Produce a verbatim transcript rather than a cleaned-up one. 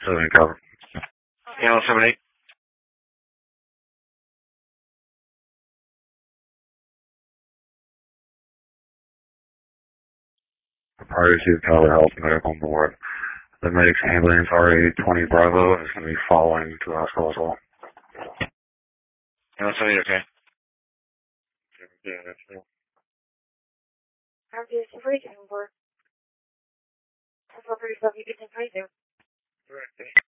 seven cover. Yeah, seven eight. Prior to Tyler Health Medical North. The medic's ambulance R A twenty Bravo is going to be following to the hospital as well. Yeah, seven eight, okay. Yeah, that's it. How do you separate them for? That's what we're going to do. Correct.